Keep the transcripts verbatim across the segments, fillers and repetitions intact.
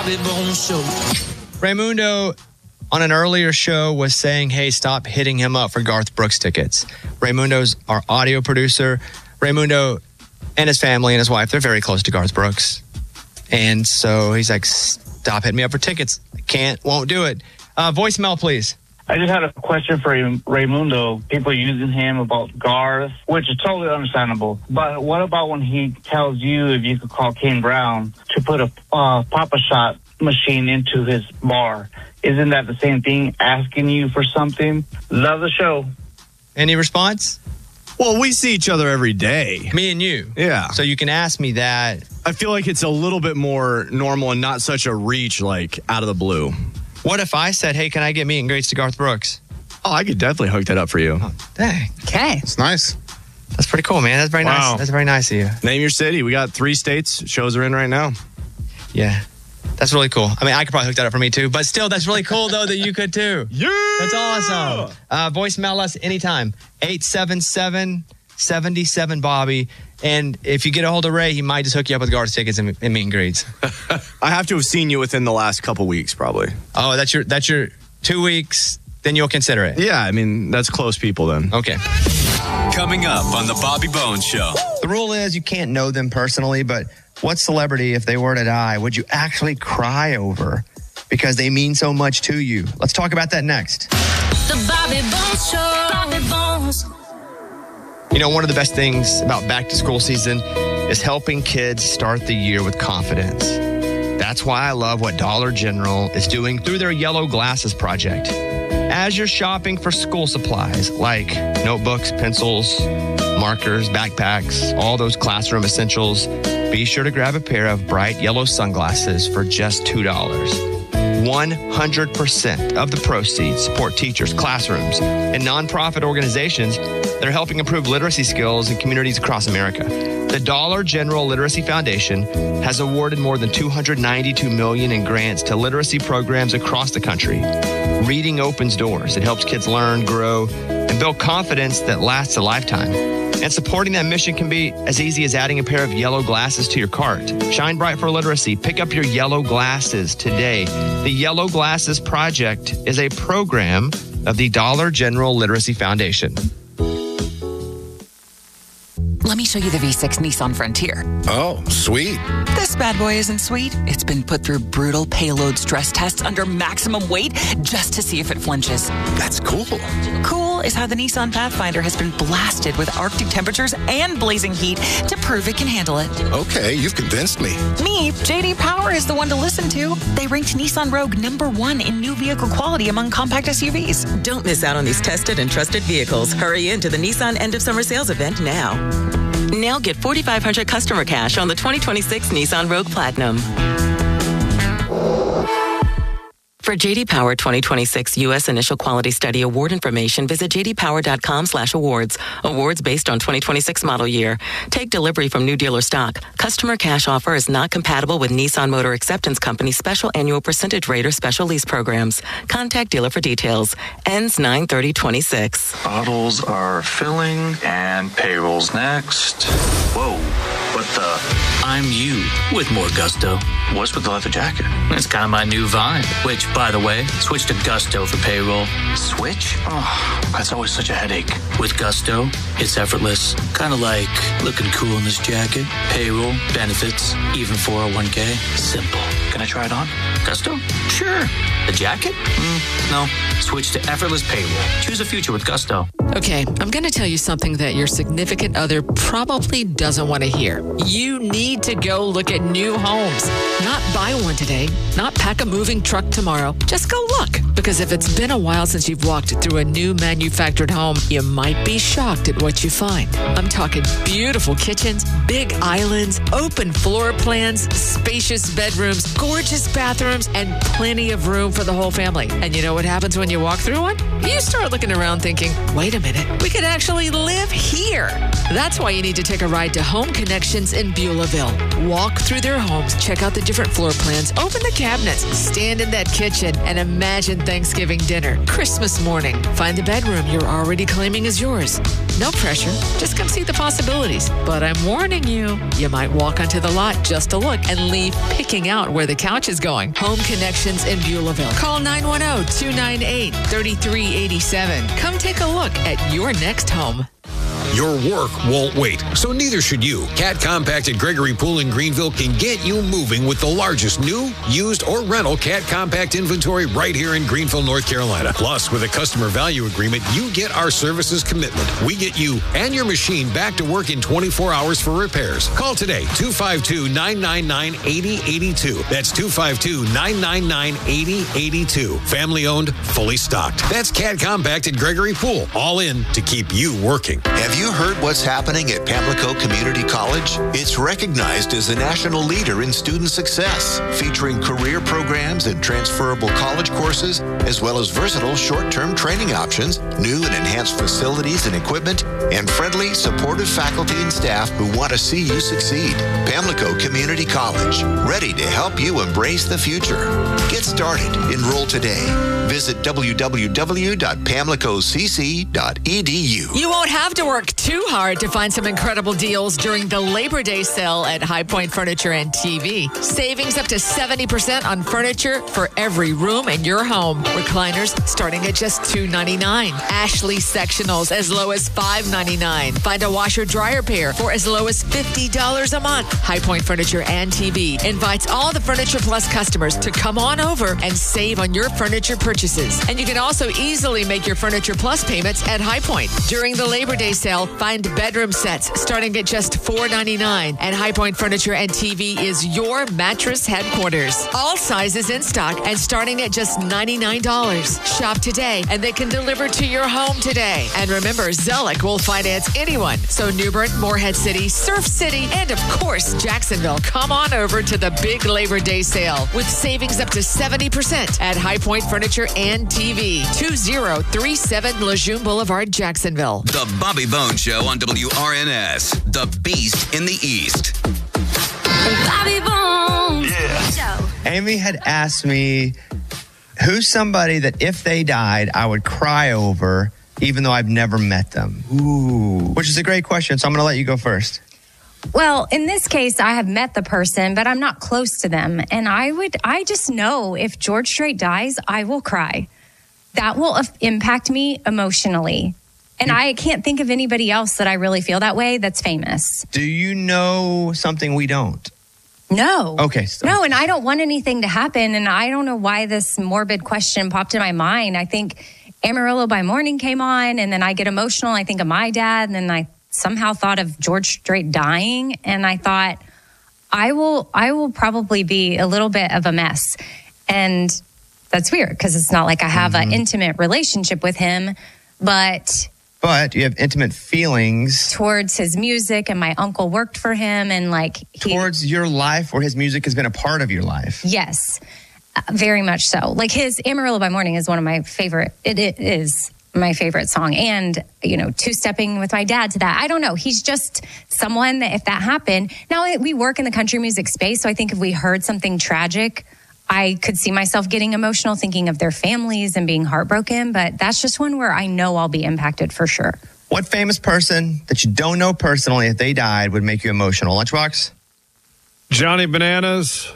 Bobby Bones Show. Raymundo on an earlier show was saying, hey, stop hitting him up for Garth Brooks tickets. Raymundo's our audio producer. Raymundo and his family and his wife, they're very close to Garth Brooks. And so he's like, stop hitting me up for tickets. I can't, won't do it. Uh, voicemail, please. I just had a question for you, Raymundo. People using him about Garth, which is totally understandable. But what about when he tells you if you could call Kane Brown to put a uh, Papa Shot machine into his bar? Isn't that the same thing, asking you for something? Love the show. Any response? Well, we see each other every day. Me and you. Yeah. So you can ask me that. I feel like it's a little bit more normal and not such a reach, like, out of the blue. What if I said, hey, can I get meet and greets to Garth Brooks? Oh, I could definitely hook that up for you. Oh, dang. Okay. It's nice. That's pretty cool, man. That's very Wow. nice. That's very nice of you. Name your city. We got three states. Shows are in right now. Yeah. That's really cool. I mean, I could probably hook that up for me too, but still, that's really cool though that you could too. Yeah. That's awesome. Uh, voicemail us anytime. eight seven seven, seven seven, Bobby. And if you get a hold of Ray, he might just hook you up with Garth tickets and, and meet and greets. I have to have seen you within the last couple weeks, probably. Oh, that's your that's your two weeks. Then you'll consider it. Yeah, I mean, that's close people then. Okay. Coming up on the Bobby Bones Show. The rule is you can't know them personally, but what celebrity, if they were to die, would you actually cry over because they mean so much to you? Let's talk about that next. The Bobby Bones Show. Bobby Bones. You know, one of the best things about back to school season is helping kids start the year with confidence. That's why I love what Dollar General is doing through their Yellow Glasses project. As you're shopping for school supplies like notebooks, pencils, markers, backpacks, all those classroom essentials, be sure to grab a pair of bright yellow sunglasses for just two dollars. one hundred percent of the proceeds support teachers, classrooms, and nonprofit organizations that are helping improve literacy skills in communities across America. The Dollar General Literacy Foundation has awarded more than two hundred ninety-two million dollars in grants to literacy programs across the country. Reading opens doors. It helps kids learn, grow, and build confidence that lasts a lifetime. And supporting that mission can be as easy as adding a pair of yellow glasses to your cart. Shine bright for literacy. Pick up your yellow glasses today. The Yellow Glasses Project is a program of the Dollar General Literacy Foundation. Let me show you the V six Nissan Frontier. Oh, sweet. This bad boy isn't sweet. It's been put through brutal payload stress tests under maximum weight just to see if it flinches. That's cool. Cool is how the Nissan Pathfinder has been blasted with Arctic temperatures and blazing heat to prove it can handle it. Okay, you've convinced me. Me, J D Power is the one to listen to. They ranked Nissan Rogue number one in new vehicle quality among compact S U Vs. Don't miss out on these tested and trusted vehicles. Hurry into the Nissan End of Summer Sales event now. Now get forty-five hundred dollars customer cash on the twenty twenty-six Nissan Rogue Platinum. For J D Power twenty twenty-six U S Initial Quality Study award information, visit j d power dot com slash awards. Awards based on twenty twenty-six model year. Take delivery from new dealer stock. Customer cash offer is not compatible with Nissan Motor Acceptance Company special annual percentage rate or special lease programs. Contact dealer for details. Ends nine thirty twenty-six. Bottles are filling and payroll's next. Whoa, what the? I'm you with more gusto. What's with the leather jacket? It's kind of my new vibe, which, by the way, switch to Gusto for payroll. Switch? Oh, that's always such a headache. With Gusto, it's effortless. Kind of like looking cool in this jacket. Payroll, benefits, even four oh one k. Simple. Can I try it on? Gusto? Sure. The jacket? Mm, no. Switch to effortless payroll. Choose a future with Gusto. Okay, I'm going to tell you something that your significant other probably doesn't want to hear. You need to go look at new homes. Not buy one today, not pack a moving truck tomorrow. Just go look. Because if it's been a while since you've walked through a new manufactured home, you might be shocked at what you find. I'm talking beautiful kitchens, big islands, open floor plans, spacious bedrooms, gorgeous bathrooms, and plenty of room for the whole family. And you know what happens when you walk through one? You start looking around thinking, wait a minute, we could actually live here. That's why you need to take a ride to Home Connections in Beulahville. Walk through their homes, check out the different floor plans, open the cabinets, stand in that kitchen, and imagine Thanksgiving dinner, Christmas morning. Find the bedroom you're already claiming is yours. No pressure. Just come see the possibilities. But I'm warning you, you might walk onto the lot just to look and leave picking out where the couch is going. Home Connections in Beulahville. Call nine one zero, two nine eight, three three eight seven. Come take a look at your next home. Your work won't wait, so neither should you. Cat Compact at Gregory Pool in Greenville can get you moving with the largest new, used, or rental Cat Compact inventory right here in Greenville, North Carolina. Plus, with a customer value agreement, you get our services commitment. We get you and your machine back to work in twenty-four hours for repairs. Call today, two five two, nine nine nine, eight zero eight two. That's two five two, nine nine nine, eight zero eight two. Family owned, fully stocked. That's Cat Compact at Gregory Pool. All in to keep you working. Have you heard what's happening at Pamlico Community College? It's recognized as a national leader in student success, featuring career programs and transferable college courses, as well as versatile short-term training options, new and enhanced facilities and equipment, and friendly, supportive faculty and staff who want to see you succeed. Pamlico Community College, ready to help you embrace the future. Get started. Enroll today. Visit w w w dot pamlico c c dot e d u. You won't have to work too hard to find some incredible deals during the Labor Day sale at High Point Furniture and T V. Savings up to seventy percent on furniture for every room in your home. Recliners starting at just two ninety-nine. Ashley sectionals as low as five ninety-nine. Find a washer dryer pair for as low as fifty dollars a month. High Point Furniture and T V invites all the Furniture Plus customers to come on over and save on your furniture purchases. And you can also easily make your Furniture Plus payments at High Point. During the Labor Day sale, find bedroom sets starting at just four ninety-nine. And High Point Furniture and T V is your mattress headquarters. All sizes in stock and starting at just ninety-nine dollars. Shop today and they can deliver to your home today. And remember, Zellick will finance anyone. So New Bern, Morehead City, Surf City, and of course, Jacksonville. Come on over to the big Labor Day sale with savings up to seventy percent at High Point Furniture and T V. two zero three seven Lejeune Boulevard, Jacksonville. The Bobby Bones Show on W R N S, the Beast in the East. Bobby Bones. Yeah. Amy had asked me, who's somebody that if they died, I would cry over, even though I've never met them? Ooh. Which is a great question, so I'm going to let you go first. Well, in this case, I have met the person, but I'm not close to them. And I would, I just know if George Strait dies, I will cry. That will impact me emotionally. And I can't think of anybody else that I really feel that way that's famous. Do you know something we don't? No. Okay. So. No, and I don't want anything to happen. And I don't know why this morbid question popped in my mind. I think Amarillo by Morning came on, and then I get emotional. I think of my dad, and then I somehow thought of George Strait dying. And I thought, I will, I will probably be a little bit of a mess. And that's weird because it's not like I have mm-hmm. an intimate relationship with him, but... But you have intimate feelings towards his music, and my uncle worked for him, and like he, towards your life, where his music has been a part of your life. Yes, uh, very much so. Like his Amarillo by Morning is one of my favorite. It, it is my favorite song, and you know, two stepping with my dad to that. I don't know. He's just someone that if that happened. Now we work in the country music space, so I think if we heard something tragic, I could see myself getting emotional thinking of their families and being heartbroken, but that's just one where I know I'll be impacted for sure. What famous person that you don't know personally, if they died, would make you emotional? Lunchbox? Johnny Bananas,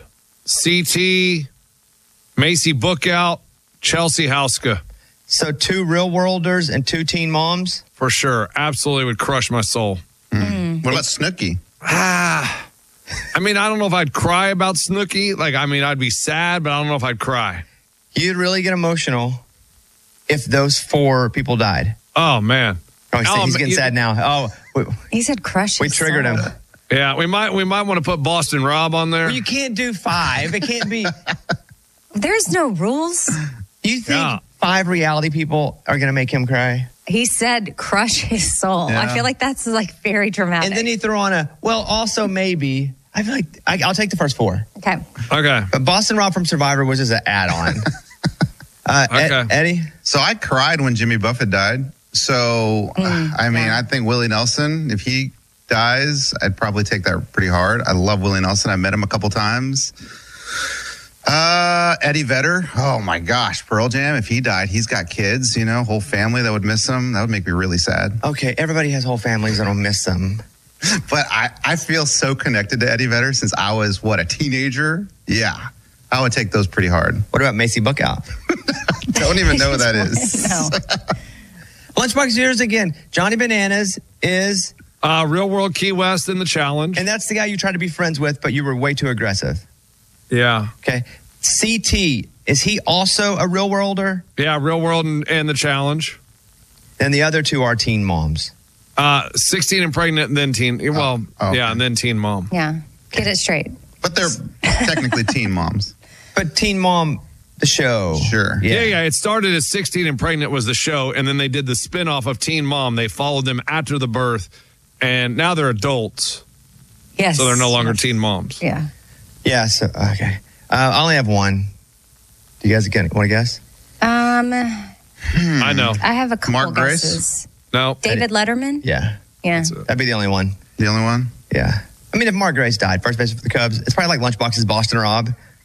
C T, Macy Bookout, Chelsea Houska. So two real worlders and two teen moms? For sure. Absolutely would crush my soul. Mm. What about Snooki? Ah. I mean, I don't know if I'd cry about Snooki. Like, I mean, I'd be sad, but I don't know if I'd cry. You'd really get emotional if those four people died. Oh, man. Oh, he's, oh, he's getting you, sad now. Oh, we, he said crush. We triggered soul. him. Yeah, we might we might want to put Boston Rob on there. Well, you can't do five. It can't be. There's no rules. You think yeah. five reality people are going to make him cry? He said crush his soul. Yeah. I feel like that's like very dramatic. And then he threw on a, well, also maybe. I feel like I, I'll take the first four. Okay. Okay. But Boston Rob from Survivor was just an add-on. uh, okay. Ed, Eddie? So I cried when Jimmy Buffett died. So, Mm, I mean, yeah. I think Willie Nelson, if he dies, I'd probably take that pretty hard. I love Willie Nelson. I met him a couple times. Uh, Eddie Vedder. Oh my gosh, Pearl Jam. If he died, he's got kids, you know, whole family that would miss him. That would make me really sad. Okay, everybody has whole families that'll miss them. But I, I feel so connected to Eddie Vedder since I was, what, a teenager? Yeah. I would take those pretty hard. What about Macy Bookout? Don't even know what that is. No. Lunchbox Zeros again. Johnny Bananas is, Uh, Real World Key West in the challenge. and that's the guy you tried to be friends with, but you were way too aggressive. Yeah. Okay. C T, is he also a real worlder? Yeah, Real World and, and the challenge. And the other two are teen moms. Uh, sixteen and pregnant and then teen. Well, oh, okay. yeah, and then teen mom. Yeah. Get it straight. But they're technically teen moms. But Teen Mom, the show. Sure. Yeah. Yeah. yeah, It started as sixteen and pregnant was the show, and then they did the spinoff of Teen Mom. They followed them after the birth, and now they're adults, Yes. so they're no longer teen moms. Yeah. Yeah, so, okay. Uh, I only have one. Do you guys get, want to guess? Um, I know. I have a couple Mark Grace? guesses. No. David Letterman? Yeah. Yeah. That'd be the only one. The only one? Yeah. I mean, if Mark Grace died, first base for the Cubs, it's probably like Lunchbox's Boston Rob.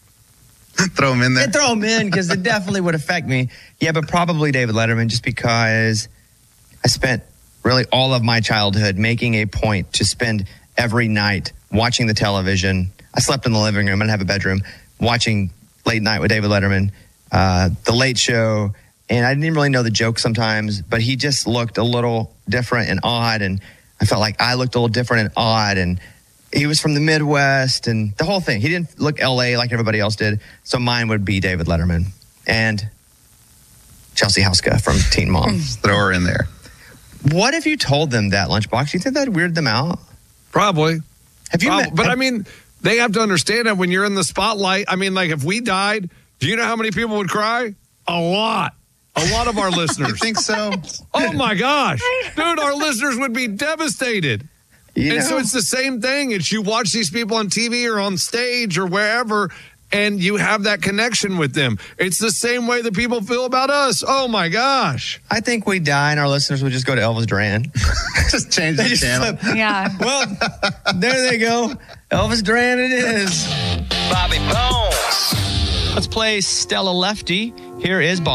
Throw him in there. Yeah, throw him in because it definitely would affect me. Yeah, but probably David Letterman just because I spent really all of my childhood making a point to spend every night watching the television. I slept in the living room. I didn't have a bedroom. Watching Late Night with David Letterman, uh, The Late Show, and I didn't really know the jokes sometimes, but he just looked a little different and odd, and I felt like I looked a little different and odd, and he was from the Midwest, and the whole thing. He didn't look L A like everybody else did, so mine would be David Letterman and Chelsea Houska from Teen Mom. Throw her in there. What if you told them that, Lunchbox? You think that'd weird them out? Probably. Have you Prob- met, but have- I mean, they have to understand that when you're in the spotlight. I mean, like if we died, do you know how many people would cry? A lot. A lot of our You listeners. think so? Oh my gosh. Dude, our listeners would be devastated. you And know? so it's the same thing. It's you watch these people on T V or on stage or wherever, and you have that connection with them. It's the same way that people feel about us. Oh my gosh. I think we die and our listeners would just go to Elvis Duran. Just change the They just channel. flip. Yeah. Well, there they go. Elvis Duran it is. Bobby Bones. Let's play Stella Lefty. Here is Bob.